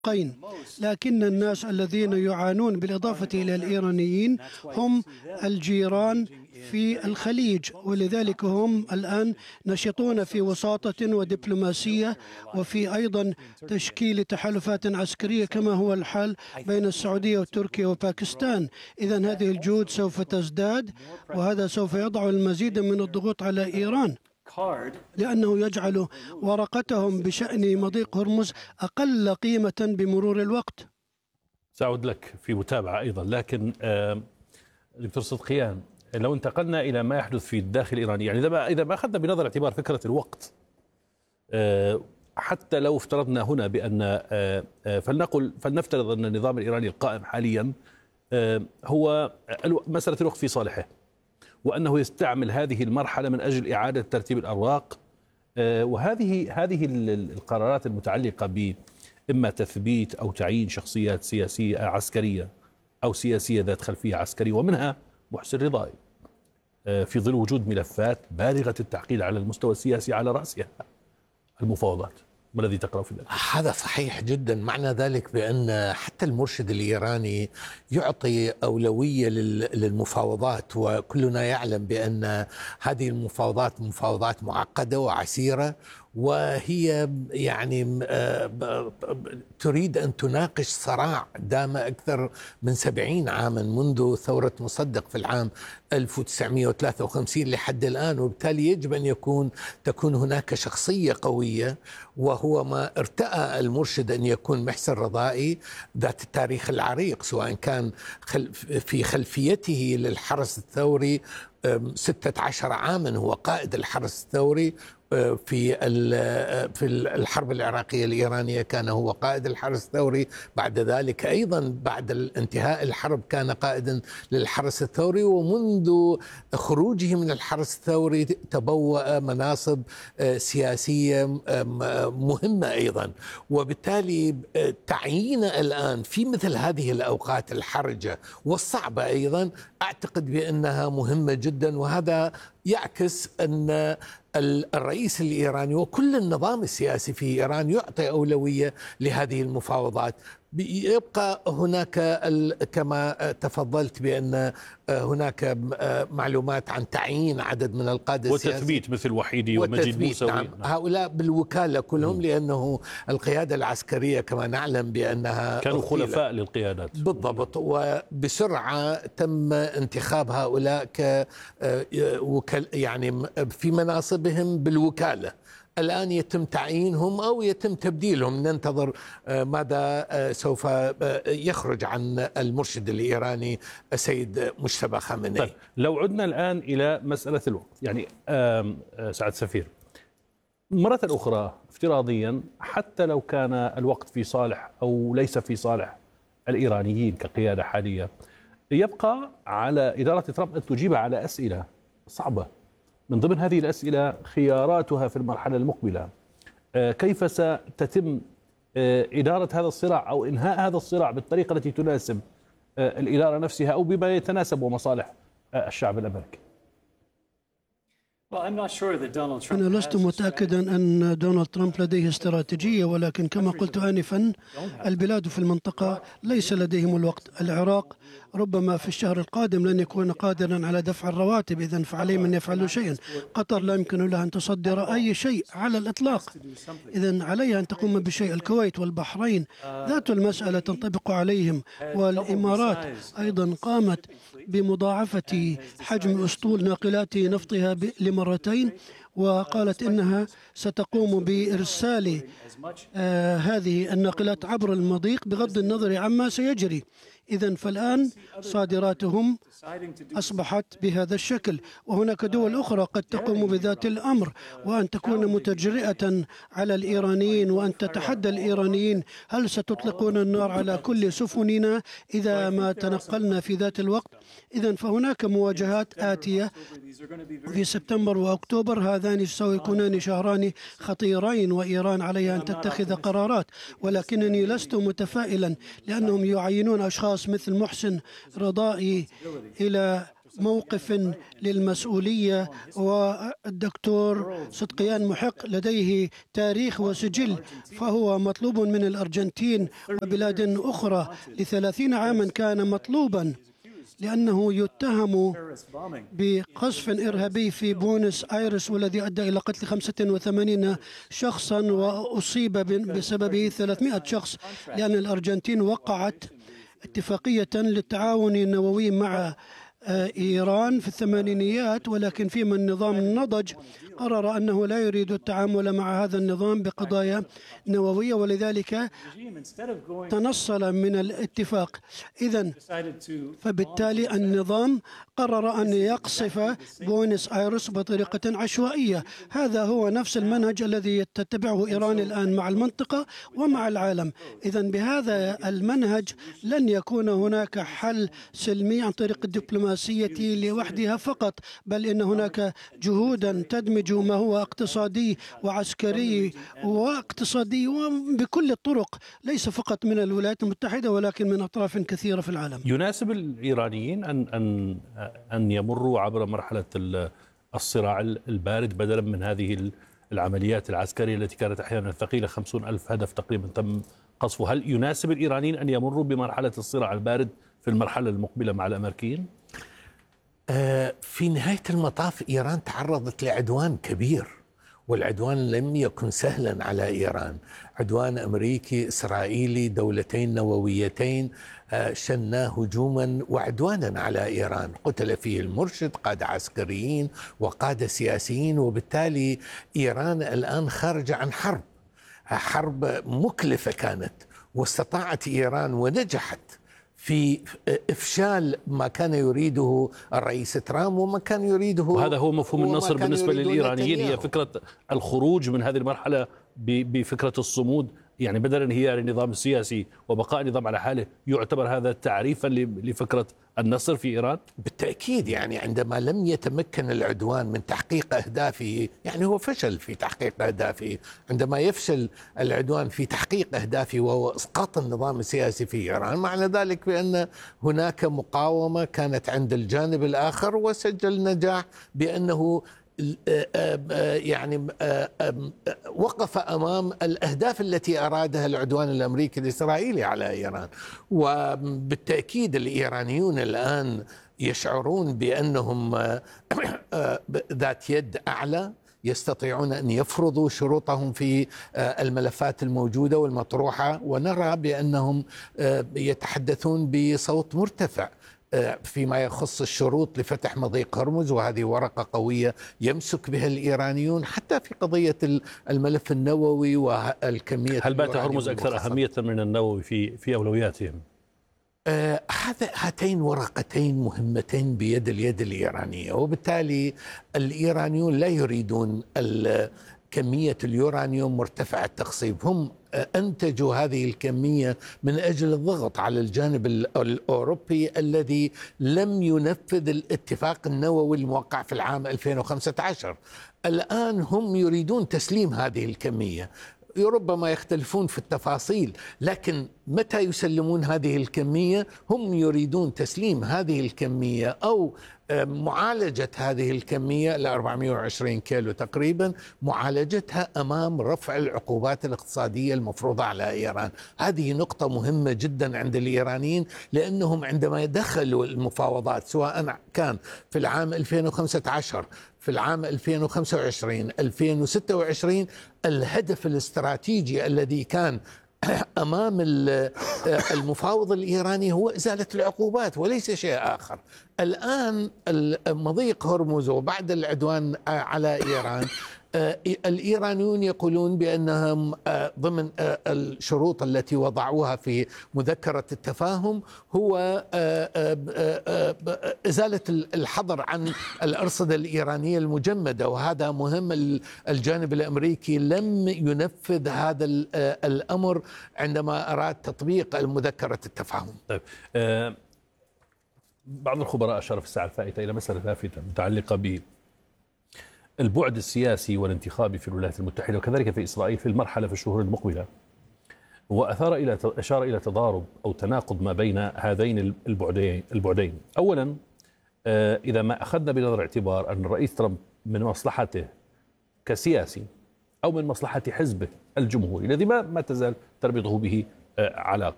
الشقين، لكن الناس الذين يعانون بالإضافة إلى الإيرانيين هم الجيران في الخليج، ولذلك هم الآن نشطون في وساطة ودبلوماسية وفي أيضا تشكيل تحالفات عسكرية كما هو الحال بين السعودية وتركيا وباكستان. إذن هذه الجهود سوف تزداد، وهذا سوف يضع المزيد من الضغوط على إيران، لأنه يجعل ورقتهم بشأن مضيق هرمز أقل قيمة بمرور الوقت. سأعود لك في متابعة أيضا، لكن دكتور صدقيان، لو انتقلنا إلى ما يحدث في الداخل الإيراني، يعني إذا ما أخذنا بنظر اعتبار فكرة الوقت، حتى لو افترضنا هنا بأن فلنفترض أن النظام الإيراني القائم حاليا هو مسألة الوقت في صالحه، وأنه يستعمل هذه المرحلة من أجل إعادة ترتيب الأوراق، وهذه القرارات المتعلقة بإما تثبيت أو تعيين شخصيات سياسية عسكرية أو سياسية ذات خلفية عسكرية، ومنها محسن رضائي، في ظل وجود ملفات بالغة التعقيد على المستوى السياسي على رأسها المفاوضات. ما الذي تقرأ في ذلك؟ هذا صحيح جدا. معنى ذلك بأن حتى المرشد الإيراني يعطي أولوية للمفاوضات، وكلنا يعلم بأن هذه المفاوضات مفاوضات معقدة وعسيرة، وهي يعني تريد أن تناقش صراع دام أكثر من 70 عاما منذ ثورة مصدق في العام 1953 لحد الآن، وبالتالي يجب أن تكون هناك شخصية قوية، وهو ما ارتأى المرشد أن يكون محسن رضائي ذات التاريخ العريق، سواء كان في خلفيته للحرس الثوري 16 عاما هو قائد الحرس الثوري، في الحرب العراقية الإيرانية كان هو قائد الحرس الثوري، بعد ذلك أيضا بعد انتهاء الحرب كان قائدا للحرس الثوري، ومنذ خروجه من الحرس الثوري تبوأ مناصب سياسية مهمة أيضا. وبالتالي تعيين الآن في مثل هذه الأوقات الحرجة والصعبة أيضا أعتقد بأنها مهمة جدا، وهذا يعكس أن الرئيس الإيراني وكل النظام السياسي في إيران يعطي أولوية لهذه المفاوضات. يبقى هناك كما تفضلت بأن هناك معلومات عن تعيين عدد من القادة السياسيين وتثبيت مثل وحيدي ومجيد موسوي. نعم، هؤلاء بالوكالة كلهم، لأنه القيادة العسكرية كما نعلم بأنها كانوا خلفاء للقيادات بالضبط، وبسرعة تم انتخاب هؤلاء يعني في مناصبهم بالوكالة. الآن يتم تعيينهم أو يتم تبديلهم، ننتظر ماذا سوف يخرج عن المرشد الإيراني السيد مجتبى خامنئي. طيب، لو عدنا الآن إلى مسألة الوقت، يعني سعد سفير، مرة أخرى افتراضيا، حتى لو كان الوقت في صالح أو ليس في صالح الإيرانيين كقيادة حالية، يبقى على إدارة ترامب أن تجيب على أسئلة صعبة. من ضمن هذه الأسئلة خياراتها في المرحلة المقبلة، كيف ستتم إدارة هذا الصراع أو إنهاء هذا الصراع بالطريقة التي تناسب الإدارة نفسها أو بما يتناسب ومصالح الشعب الأمريكي؟ أنا لست متأكدا أن دونالد ترامب لديه استراتيجية، ولكن كما قلت آنفا البلاد في المنطقة ليس لديهم الوقت. العراق ربما في الشهر القادم لن يكون قادرا على دفع الرواتب، إذن فعليهم أن يفعلوا شيئا. قطر لا يمكن لها أن تصدر أي شيء على الإطلاق، إذن عليها أن تقوم بشيء. الكويت والبحرين ذات المسألة تنطبق عليهم، والإمارات أيضا قامت بمضاعفة حجم أسطول ناقلات نفطها لمرتين، وقالت إنها ستقوم بإرسال هذه الناقلات عبر المضيق بغض النظر عما سيجري. إذن فالآن صادراتهم أصبحت بهذا الشكل، وهناك دول أخرى قد تقوم بذات الأمر، وأن تكون متجرئة على الإيرانيين وأن تتحدى الإيرانيين: هل ستطلقون النار على كل سفننا إذا ما تنقلنا في ذات الوقت؟ إذن فهناك مواجهات آتية في سبتمبر وأكتوبر، هذان سيكونان شهران خطيرين، وإيران عليها أن تتخذ قرارات. ولكنني لست متفائلا، لأنهم يعينون أشخاص مثل محسن رضائي إلى موقف للمسؤولية، والدكتور صدقيان محق لديه تاريخ وسجل، فهو مطلوب من الأرجنتين وبلاد أخرى. ل30 عاما كان مطلوبا لأنه يتهم بقصف إرهابي في بونس آيرس، والذي أدى إلى قتل 85 شخصا وأصيب بسببه 300 شخص، لأن الأرجنتين وقعت اتفاقية للتعاون النووي مع إيران في الثمانينيات، ولكن فيما النظام نضج قرر أنه لا يريد التعامل مع هذا النظام بقضايا نووية، ولذلك تنصل من الاتفاق. إذن فبالتالي النظام قرر أن يقصف بوينس آيرس بطريقة عشوائية. هذا هو نفس المنهج الذي تتبعه إيران الآن مع المنطقة ومع العالم. إذن بهذا المنهج لن يكون هناك حل سلمي عن طريق الدبلوماسية لوحدها فقط، بل إن هناك جهودا تدمج ما هو اقتصادي وعسكري واقتصادي وبكل الطرق، ليس فقط من الولايات المتحدة ولكن من أطراف كثيرة في العالم. يناسب الإيرانيين أن يمروا عبر مرحلة الصراع البارد بدلا من هذه العمليات العسكرية التي كانت أحيانا ثقيلة، 50,000 هدف تقريبا تم قصفه. هل يناسب الإيرانيين أن يمروا بمرحلة الصراع البارد في المرحلة المقبلة مع الأمريكيين؟ في نهاية المطاف إيران تعرضت لعدوان كبير، والعدوان لم يكن سهلا على إيران. عدوان أمريكي إسرائيلي، دولتين نوويتين شنا هجوما وعدوانا على إيران، قتل فيه المرشد، قادة عسكريين وقادة سياسيين، وبالتالي إيران الآن خارجة عن حرب مكلفة كانت، واستطاعت إيران ونجحت في إفشال ما كان يريده الرئيس ترامب وما كان يريده، وهذا هو مفهوم النصر بالنسبة للإيرانيين. هي فكرة الخروج من هذه المرحلة بفكرة الصمود، يعني بدلا انهيار النظام السياسي وبقاء النظام على حاله. يعتبر هذا تعريفا لفكرة النصر في إيران؟ بالتأكيد، يعني عندما لم يتمكن العدوان من تحقيق أهدافه، يعني هو فشل في تحقيق أهدافه. عندما يفشل العدوان في تحقيق أهدافه وهو إسقاط النظام السياسي في إيران، معنى ذلك بأن هناك مقاومة كانت عند الجانب الآخر، وسجل نجاح بأنه يعني وقف أمام الأهداف التي أرادها العدوان الأمريكي الإسرائيلي على إيران. وبالتأكيد الإيرانيون الآن يشعرون بأنهم ذات يد أعلى، يستطيعون أن يفرضوا شروطهم في الملفات الموجودة والمطروحة، ونرى بأنهم يتحدثون بصوت مرتفع فيما يخص الشروط لفتح مضيق هرمز، وهذه ورقة قوية يمسك بها الإيرانيون حتى في قضية الملف النووي والكمية. هل بات هرمز أكثر أهمية من النووي في أولوياتهم؟ هاتين ورقتين مهمتين بيد اليد الإيرانية، وبالتالي الإيرانيون لا يريدون كمية اليورانيوم مرتفع التخصيب. هم أنتجوا هذه الكمية من أجل الضغط على الجانب الأوروبي الذي لم ينفذ الاتفاق النووي الموقع في العام 2015. الآن هم يريدون تسليم هذه الكمية، ربما يختلفون في التفاصيل، لكن متى يسلمون هذه الكمية؟ هم يريدون تسليم هذه الكمية أو معالجة هذه الكمية ل 420 كيلو تقريبا، معالجتها أمام رفع العقوبات الاقتصادية المفروضة على إيران. هذه نقطة مهمة جدا عند الإيرانيين، لأنهم عندما دخلوا المفاوضات سواء كان في العام 2015 في العام 2025 2026، الهدف الاستراتيجي الذي كان أمام المفاوض الإيراني هو إزالة العقوبات وليس شيء آخر. الآن مضيق هرمز وبعد العدوان على إيران، الإيرانيون يقولون بأنهم ضمن الشروط التي وضعوها في مذكرة التفاهم هو إزالة الحظر عن الأرصدة الإيرانية المجمدة، وهذا مهم. الجانب الأمريكي لم ينفذ هذا الأمر عندما أراد تطبيق مذكرة التفاهم. طيب، بعض الخبراء أشار في الساعة الفائتة إلى مسألة لافتة متعلقة بالبعد السياسي والانتخابي في الولايات المتحدة وكذلك في إسرائيل في المرحلة في الشهور المقبلة، وأشار إلى تضارب أو تناقض ما بين هذين البعدين. أولا، إذا ما أخذنا بنظر الاعتبار أن الرئيس ترامب من مصلحته كسياسي أو من مصلحة حزبه الجمهوري الذي ما تزال تربطه به علاقة،